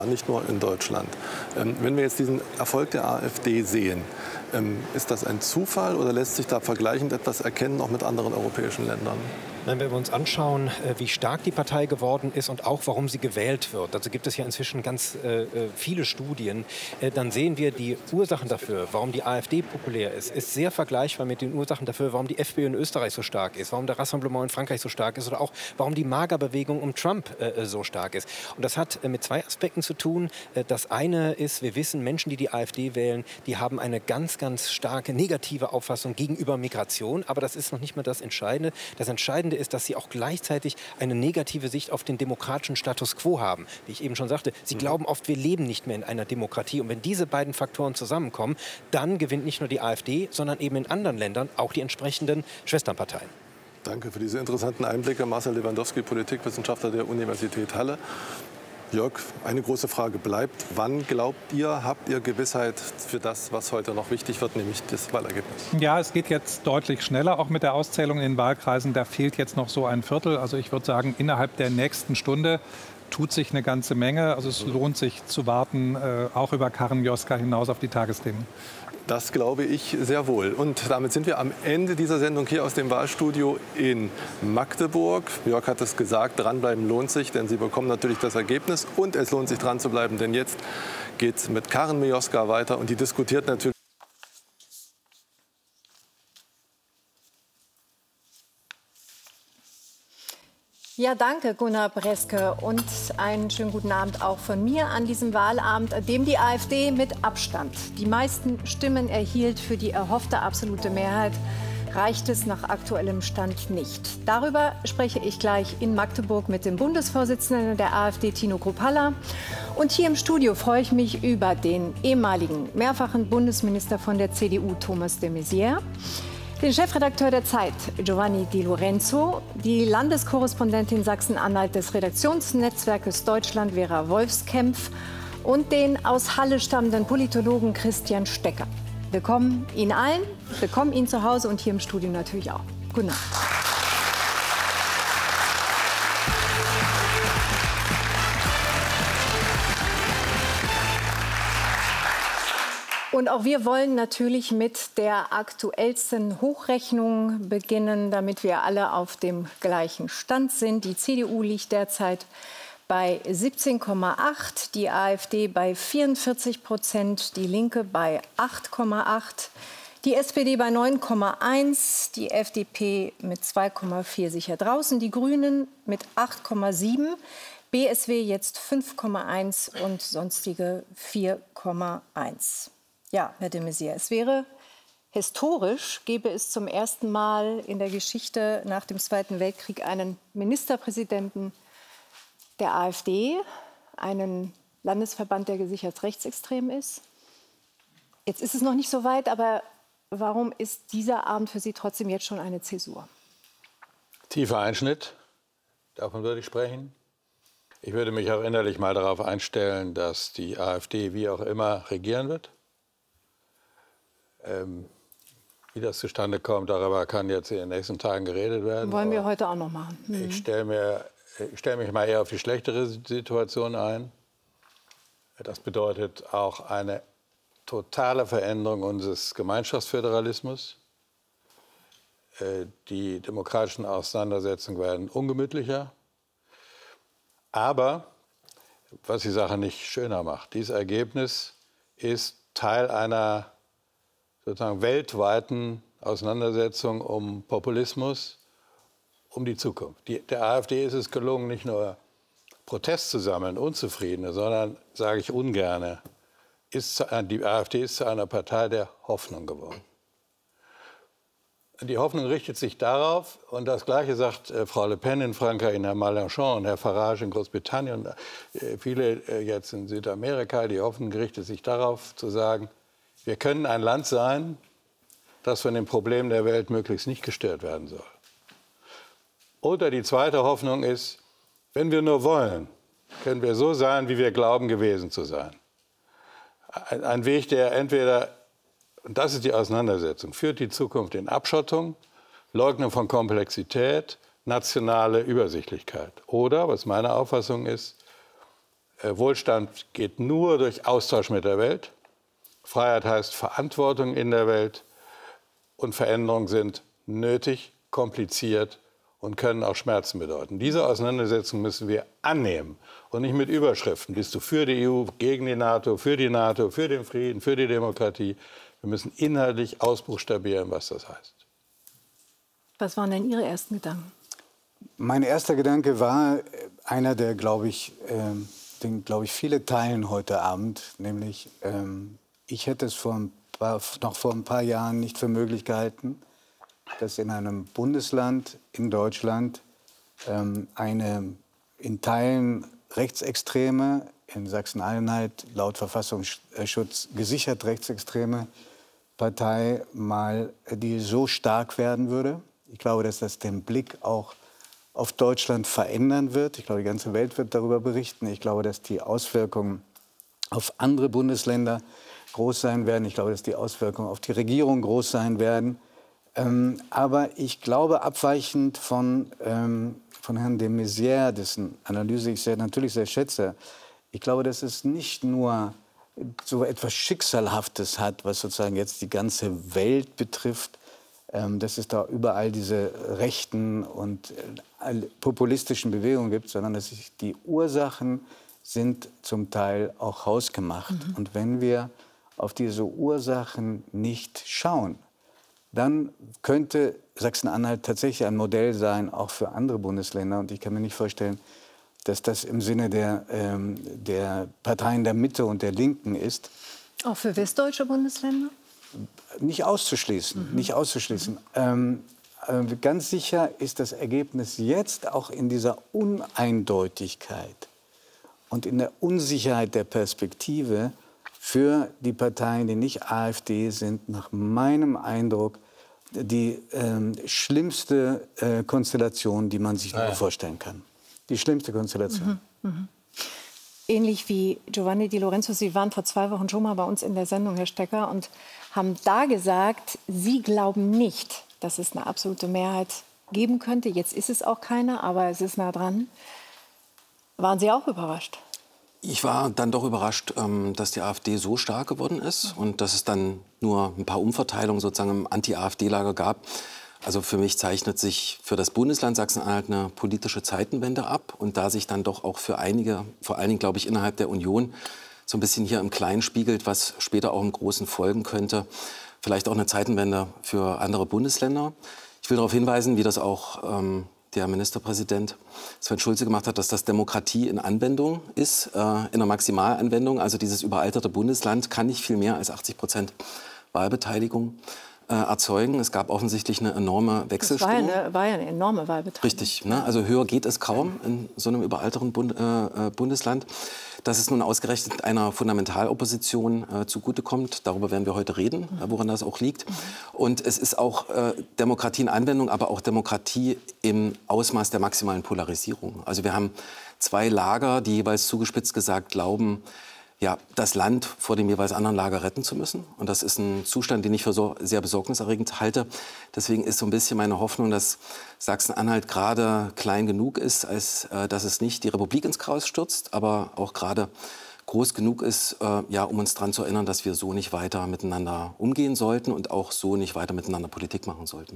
nicht nur in Deutschland. Wenn wir jetzt diesen Erfolg der AfD sehen, ist das ein Zufall oder lässt sich da vergleichend etwas erkennen, auch mit anderen europäischen Ländern? Wenn wir uns anschauen, wie stark die Partei geworden ist und auch warum sie gewählt wird, also gibt es ja inzwischen ganz viele Studien, dann sehen wir die Ursachen dafür, warum die AfD populär ist sehr vergleichbar mit den Ursachen dafür, warum die FPÖ in Österreich so stark ist, warum der Rassemblement in Frankreich so stark ist oder auch warum die Magerbewegung um Trump so stark ist. Und das hat mit zwei Aspekten zu tun. Das eine ist, wir wissen, Menschen, die die AfD wählen, die haben eine ganz starke negative Auffassung gegenüber Migration. Aber das ist noch nicht mal das Entscheidende. Das Entscheidende ist, dass sie auch gleichzeitig eine negative Sicht auf den demokratischen Status quo haben. Wie ich eben schon sagte, sie glauben oft, wir leben nicht mehr in einer Demokratie. Und wenn diese beiden Faktoren zusammenkommen, dann gewinnt nicht nur die AfD, sondern eben in anderen Ländern auch die entsprechenden Schwesternparteien. Danke für diese interessanten Einblicke. Marcel Lewandowski, Politikwissenschaftler der Universität Halle. Jörg, eine große Frage bleibt. Wann glaubt ihr, habt ihr Gewissheit für das, was heute noch wichtig wird, nämlich das Wahlergebnis? Ja, es geht jetzt deutlich schneller, auch mit der Auszählung in den Wahlkreisen. Da fehlt jetzt noch so ein Viertel. Also ich würde sagen, innerhalb der nächsten Stunde tut sich eine ganze Menge. Also es lohnt sich zu warten, auch über Karren-Joska hinaus auf die Tagesthemen. Das glaube ich sehr wohl. Und damit sind wir am Ende dieser Sendung hier aus dem Wahlstudio in Magdeburg. Jörg hat es gesagt, dranbleiben lohnt sich, denn Sie bekommen natürlich das Ergebnis. Und es lohnt sich, dran zu bleiben, denn jetzt geht es mit Karren-Joska weiter. Und die diskutiert natürlich. Ja, danke Gunnar Breske und einen schönen guten Abend auch von mir an diesem Wahlabend, an dem die AfD mit Abstand die meisten Stimmen erhielt. Für die erhoffte absolute Mehrheit reicht es nach aktuellem Stand nicht. Darüber spreche ich gleich in Magdeburg mit dem Bundesvorsitzenden der AfD, Tino Kruppalla. Und hier im Studio freue ich mich über den ehemaligen mehrfachen Bundesminister von der CDU, Thomas de Maizière, den Chefredakteur der Zeit, Giovanni Di Lorenzo, die Landeskorrespondentin Sachsen-Anhalt des Redaktionsnetzwerkes Deutschland, Vera Wolfskämpf, und den aus Halle stammenden Politologen Christian Stecker. Willkommen Ihnen allen, willkommen Ihnen zu Hause und hier im Studio natürlich auch. Guten Abend. Und auch wir wollen natürlich mit der aktuellsten Hochrechnung beginnen, damit wir alle auf dem gleichen Stand sind. Die CDU liegt derzeit bei 17,8, die AfD bei 44%, die Linke bei 8,8, die SPD bei 9,1, die FDP mit 2,4 sicher draußen, die Grünen mit 8,7, BSW jetzt 5,1 und sonstige 4,1. Ja, Herr de Maizière, es wäre historisch, gäbe es zum ersten Mal in der Geschichte nach dem Zweiten Weltkrieg einen Ministerpräsidenten der AfD, einen Landesverband, der gesichert rechtsextrem ist. Jetzt ist es noch nicht so weit, aber warum ist dieser Abend für Sie trotzdem jetzt schon eine Zäsur? Tiefer Einschnitt, davon würde ich sprechen. Ich würde mich auch innerlich mal darauf einstellen, dass die AfD wie auch immer regieren wird. Wie das zustande kommt, darüber kann jetzt in den nächsten Tagen geredet werden. Wollen wir heute auch noch machen. Ich stelle mich mal eher auf die schlechtere Situation ein. Das bedeutet auch eine totale Veränderung unseres Gemeinschaftsföderalismus. Die demokratischen Auseinandersetzungen werden ungemütlicher. Aber, was die Sache nicht schöner macht, dieses Ergebnis ist Teil einer sozusagen weltweiten Auseinandersetzung um Populismus, um die Zukunft. Der AfD ist es gelungen, nicht nur Protest zu sammeln, Unzufriedene, sondern, sage ich ungerne, die AfD ist zu einer Partei der Hoffnung geworden. Die Hoffnung richtet sich darauf, und das Gleiche sagt Frau Le Pen in Frankreich, Herr Mélenchon und Herr Farage in Großbritannien und viele jetzt in Südamerika, die Hoffnung richtet sich darauf, zu sagen, wir können ein Land sein, das von den Problemen der Welt möglichst nicht gestört werden soll. Oder die zweite Hoffnung ist, wenn wir nur wollen, können wir so sein, wie wir glauben, gewesen zu sein. Ein Weg, der entweder, und das ist die Auseinandersetzung, führt die Zukunft in Abschottung, Leugnung von Komplexität, nationale Übersichtlichkeit. Oder, was meine Auffassung ist, Wohlstand geht nur durch Austausch mit der Welt. Freiheit heißt Verantwortung in der Welt. Und Veränderungen sind nötig, kompliziert und können auch Schmerzen bedeuten. Diese Auseinandersetzung müssen wir annehmen und nicht mit Überschriften. Bist du für die EU, gegen die NATO, für den Frieden, für die Demokratie? Wir müssen inhaltlich ausbuchstabieren, was das heißt. Was waren denn Ihre ersten Gedanken? Mein erster Gedanke war einer, der, glaube ich, viele teilen heute Abend. Nämlich, ich hätte es noch vor ein paar Jahren nicht für möglich gehalten, dass in einem Bundesland in Deutschland eine in Teilen rechtsextreme, in Sachsen-Anhalt laut Verfassungsschutz gesichert rechtsextreme Partei die so stark werden würde. Ich glaube, dass das den Blick auch auf Deutschland verändern wird. Ich glaube, die ganze Welt wird darüber berichten. Ich glaube, dass die Auswirkungen auf andere Bundesländer groß sein werden. Ich glaube, dass die Auswirkungen auf die Regierung groß sein werden. Aber ich glaube, abweichend von Herrn de Maizière, dessen Analyse ich natürlich sehr schätze, ich glaube, dass es nicht nur so etwas Schicksalhaftes hat, was sozusagen jetzt die ganze Welt betrifft, dass es da überall diese rechten und populistischen Bewegungen gibt, sondern dass die Ursachen sind zum Teil auch hausgemacht. Und wenn wir auf diese Ursachen nicht schauen, dann könnte Sachsen-Anhalt tatsächlich ein Modell sein, auch für andere Bundesländer. Und ich kann mir nicht vorstellen, dass das im Sinne der Parteien der Mitte und der Linken ist. Auch für westdeutsche Bundesländer? Nicht auszuschließen, nicht auszuschließen. Ganz sicher ist das Ergebnis jetzt auch in dieser Uneindeutigkeit und in der Unsicherheit der Perspektive für die Parteien, die nicht AfD sind, nach meinem Eindruck die schlimmste Konstellation, die man sich nur vorstellen kann. Die schlimmste Konstellation. Ähnlich wie Giovanni Di Lorenzo, Sie waren vor 2 Wochen schon mal bei uns in der Sendung, Herr Stecker, und haben da gesagt, Sie glauben nicht, dass es eine absolute Mehrheit geben könnte. Jetzt ist es auch keine, aber es ist nah dran. Waren Sie auch überrascht? Ich war dann doch überrascht, dass die AfD so stark geworden ist und dass es dann nur ein paar Umverteilungen sozusagen im Anti-AfD-Lager gab. Also für mich zeichnet sich für das Bundesland Sachsen-Anhalt eine politische Zeitenwende ab. Und da sich dann doch auch für einige, vor allen Dingen, glaube ich, innerhalb der Union, so ein bisschen hier im Kleinen spiegelt, was später auch im Großen folgen könnte, vielleicht auch eine Zeitenwende für andere Bundesländer. Ich will darauf hinweisen, wie das auch der Ministerpräsident Sven Schulze gemacht hat, dass das Demokratie in Anwendung ist, in der Maximalanwendung. Also dieses überalterte Bundesland kann nicht viel mehr als 80% Wahlbeteiligung erzeugen. Es gab offensichtlich eine enorme Wechselstimmung. Das war ja eine enorme Wahlbeteiligung. Richtig, ne? Also höher geht es kaum in so einem überalterten Bundesland. Dass es nun ausgerechnet einer Fundamentalopposition zugutekommt, darüber werden wir heute reden, woran das auch liegt. Und es ist auch Demokratie in Anwendung, aber auch Demokratie im Ausmaß der maximalen Polarisierung. Also wir haben 2 Lager, die jeweils zugespitzt gesagt glauben, ja, das Land vor dem jeweils anderen Lager retten zu müssen. Und das ist ein Zustand, den ich für so sehr besorgniserregend halte. Deswegen ist so ein bisschen meine Hoffnung, dass Sachsen-Anhalt gerade klein genug ist, als dass es nicht die Republik ins Chaos stürzt, aber auch gerade groß genug ist, ja, um uns daran zu erinnern, dass wir so nicht weiter miteinander umgehen sollten und auch so nicht weiter miteinander Politik machen sollten.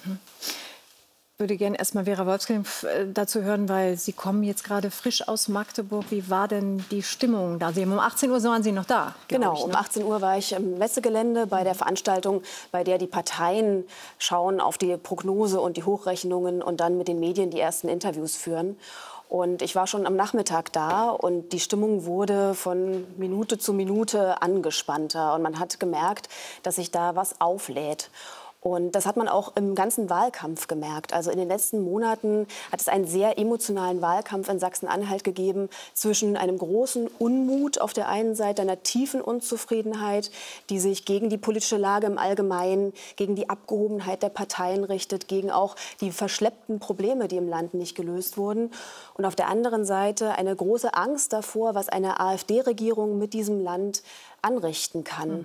Ich würde gerne erstmal Vera Wolfskämpf dazu hören, weil Sie kommen jetzt gerade frisch aus Magdeburg. Wie war denn die Stimmung da? Um 18 Uhr waren Sie noch da. Genau, ich, ne? um 18 Uhr war ich im Messegelände bei der Veranstaltung, bei der die Parteien schauen auf die Prognose und die Hochrechnungen und dann mit den Medien die ersten Interviews führen. Und ich war schon am Nachmittag da und die Stimmung wurde von Minute zu Minute angespannter. Und man hat gemerkt, dass sich da was auflädt. Und das hat man auch im ganzen Wahlkampf gemerkt. Also in den letzten Monaten hat es einen sehr emotionalen Wahlkampf in Sachsen-Anhalt gegeben zwischen einem großen Unmut auf der einen Seite, einer tiefen Unzufriedenheit, die sich gegen die politische Lage im Allgemeinen, gegen die Abgehobenheit der Parteien richtet, gegen auch die verschleppten Probleme, die im Land nicht gelöst wurden. Und auf der anderen Seite eine große Angst davor, was eine AfD-Regierung mit diesem Land anrichten kann.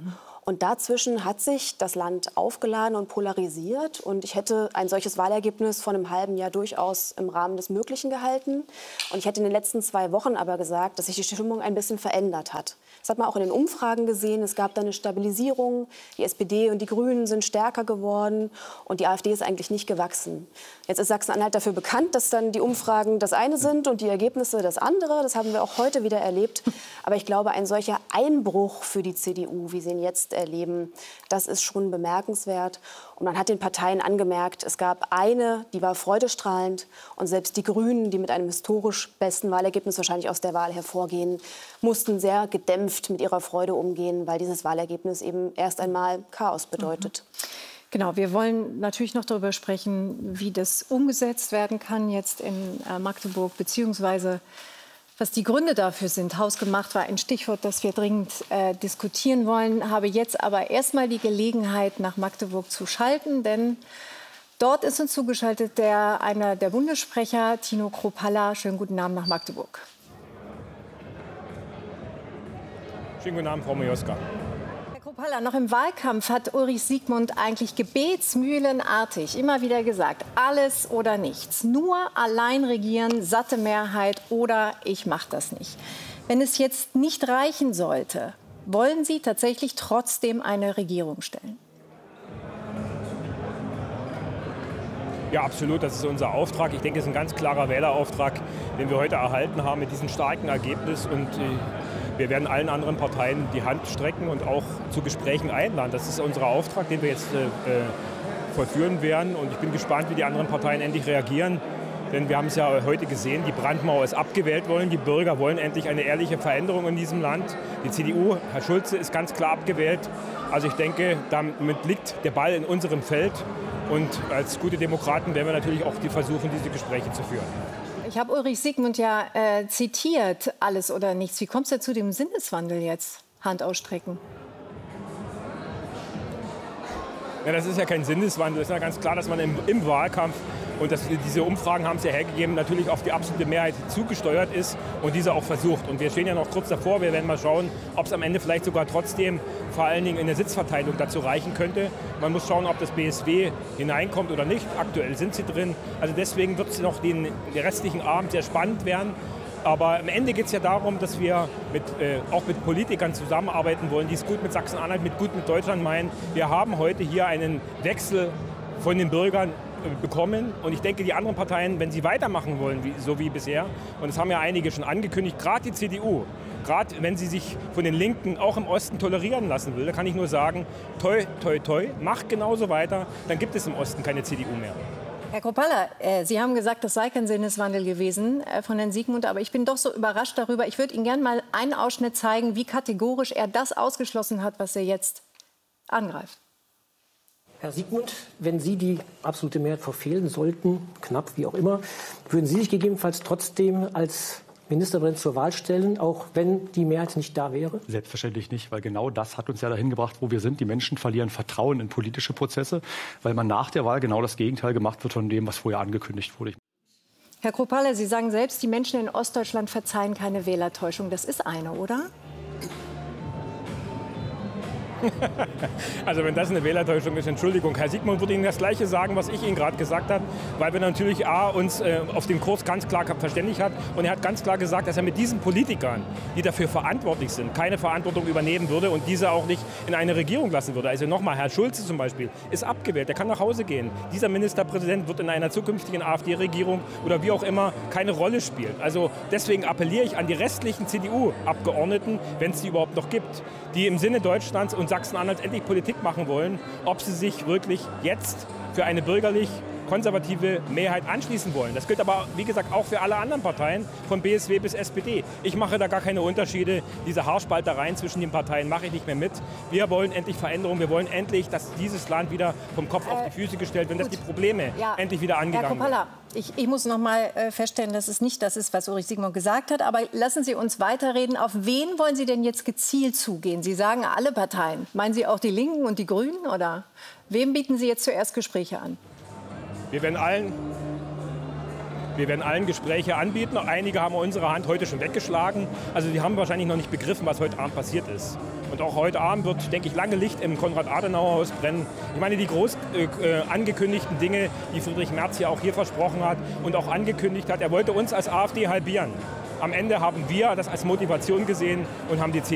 Und dazwischen hat sich das Land aufgeladen und polarisiert. Und ich hätte ein solches Wahlergebnis vor einem halben Jahr durchaus im Rahmen des Möglichen gehalten. Und ich hätte in den letzten 2 Wochen aber gesagt, dass sich die Stimmung ein bisschen verändert hat. Das hat man auch in den Umfragen gesehen. Es gab da eine Stabilisierung. Die SPD und die Grünen sind stärker geworden. Und die AfD ist eigentlich nicht gewachsen. Jetzt ist Sachsen-Anhalt dafür bekannt, dass dann die Umfragen das eine sind und die Ergebnisse das andere. Das haben wir auch heute wieder erlebt. Aber ich glaube, ein solcher Einbruch für die CDU, wie sie ihn jetzt erleben, das ist schon bemerkenswert. Und man hat den Parteien angemerkt, es gab eine, die war freudestrahlend. Und selbst die Grünen, die mit einem historisch besten Wahlergebnis wahrscheinlich aus der Wahl hervorgehen, mussten sehr gedämpft mit ihrer Freude umgehen, weil dieses Wahlergebnis eben erst einmal Chaos bedeutet. Genau, wir wollen natürlich noch darüber sprechen, wie das umgesetzt werden kann jetzt in Magdeburg, beziehungsweise was die Gründe dafür sind. Hausgemacht war ein Stichwort, das wir dringend diskutieren wollen. Habe jetzt aber erstmal die Gelegenheit, nach Magdeburg zu schalten, denn dort ist uns zugeschaltet einer der Bundessprecher, Tino Kruppalla. Schönen guten Abend nach Magdeburg. Schönen guten Abend, Frau Majewska. Herr Kruppalla, noch im Wahlkampf hat Ulrich Siegmund eigentlich gebetsmühlenartig immer wieder gesagt, alles oder nichts. Nur allein regieren, satte Mehrheit oder ich mache das nicht. Wenn es jetzt nicht reichen sollte, wollen Sie tatsächlich trotzdem eine Regierung stellen? Ja, absolut. Das ist unser Auftrag. Ich denke, es ist ein ganz klarer Wählerauftrag, den wir heute erhalten haben mit diesem starken Ergebnis. Und wir werden allen anderen Parteien die Hand strecken und auch zu Gesprächen einladen. Das ist unser Auftrag, den wir jetzt vollführen werden. Und ich bin gespannt, wie die anderen Parteien endlich reagieren. Denn wir haben es ja heute gesehen, die Brandmauer ist abgewählt worden. Die Bürger wollen endlich eine ehrliche Veränderung in diesem Land. Die CDU, Herr Schulze, ist ganz klar abgewählt. Also ich denke, damit liegt der Ball in unserem Feld. Und als gute Demokraten werden wir natürlich auch versuchen, diese Gespräche zu führen. Ich habe Ulrich Siegmund ja zitiert, alles oder nichts. Wie kommt es zu dem Sinneswandel jetzt? Hand ausstrecken. Ja, das ist ja kein Sinneswandel. Es ist ja ganz klar, dass man im Wahlkampf, und diese Umfragen haben es ja hergegeben, natürlich auf die absolute Mehrheit zugesteuert ist und diese auch versucht. Und wir stehen ja noch kurz davor. Wir werden mal schauen, ob es am Ende vielleicht sogar trotzdem vor allen Dingen in der Sitzverteilung dazu reichen könnte. Man muss schauen, ob das BSW hineinkommt oder nicht. Aktuell sind sie drin. Also deswegen wird es noch den restlichen Abend sehr spannend werden. Aber am Ende geht es ja darum, dass wir auch mit Politikern zusammenarbeiten wollen, die es gut mit Sachsen-Anhalt, gut mit Deutschland meinen. Wir haben heute hier einen Wechsel von den Bürgern bekommen. Und ich denke, die anderen Parteien, wenn sie weitermachen wollen, so wie bisher, und das haben ja einige schon angekündigt, gerade die CDU, gerade wenn sie sich von den Linken auch im Osten tolerieren lassen will, da kann ich nur sagen, toi, toi, toi, macht genauso weiter, dann gibt es im Osten keine CDU mehr. Herr Kruppalla, Sie haben gesagt, das sei kein Sinneswandel gewesen von Herrn Siegmund, aber ich bin doch so überrascht darüber. Ich würde Ihnen gerne mal einen Ausschnitt zeigen, wie kategorisch er das ausgeschlossen hat, was er jetzt angreift. Herr Siegmund, wenn Sie die absolute Mehrheit verfehlen sollten, knapp wie auch immer, würden Sie sich gegebenenfalls trotzdem als Ministerpräsident zur Wahl stellen, auch wenn die Mehrheit nicht da wäre? Selbstverständlich nicht, weil genau das hat uns ja dahin gebracht, wo wir sind. Die Menschen verlieren Vertrauen in politische Prozesse, weil man nach der Wahl genau das Gegenteil gemacht wird von dem, was vorher angekündigt wurde. Herr Kruppalla, Sie sagen selbst, die Menschen in Ostdeutschland verzeihen keine Wählertäuschung. Das ist eine, oder? Also wenn das eine Wählertäuschung ist, Entschuldigung. Herr Siegmund würde Ihnen das Gleiche sagen, was ich Ihnen gerade gesagt habe, weil wir natürlich uns auf den Kurs ganz klar verständigt hat. Und er hat ganz klar gesagt, dass er mit diesen Politikern, die dafür verantwortlich sind, keine Verantwortung übernehmen würde und diese auch nicht in eine Regierung lassen würde. Also nochmal, Herr Schulze zum Beispiel ist abgewählt, der kann nach Hause gehen. Dieser Ministerpräsident wird in einer zukünftigen AfD-Regierung oder wie auch immer keine Rolle spielen. Also deswegen appelliere ich an die restlichen CDU-Abgeordneten, wenn es die überhaupt noch gibt, die im Sinne Deutschlands und Sachsen-Anhalt endlich Politik machen wollen, ob sie sich wirklich jetzt für eine bürgerlich-konservative Mehrheit anschließen wollen. Das gilt aber, wie gesagt, auch für alle anderen Parteien, von BSW bis SPD. Ich mache da gar keine Unterschiede. Diese Haarspaltereien zwischen den Parteien mache ich nicht mehr mit. Wir wollen endlich Veränderung. Wir wollen endlich, dass dieses Land wieder vom Kopf auf die Füße gestellt wird, dass die Probleme endlich wieder angegangen werden. Ich muss noch mal feststellen, dass es nicht das ist, was Ulrich Siegmund gesagt hat. Aber lassen Sie uns weiterreden. Auf wen wollen Sie denn jetzt gezielt zugehen? Sie sagen alle Parteien. Meinen Sie auch die Linken und die Grünen? Oder wem bieten Sie jetzt zuerst Gespräche an? Wir werden allen Wir werden allen Gespräche anbieten. Einige haben unsere Hand heute schon weggeschlagen. Also die haben wahrscheinlich noch nicht begriffen, was heute Abend passiert ist. Und auch heute Abend wird, denke ich, lange Licht im Konrad-Adenauer-Haus brennen. Ich meine, die groß angekündigten Dinge, die Friedrich Merz ja auch hier versprochen hat und auch angekündigt hat, er wollte uns als AfD halbieren. Am Ende haben wir das als Motivation gesehen und haben die CDU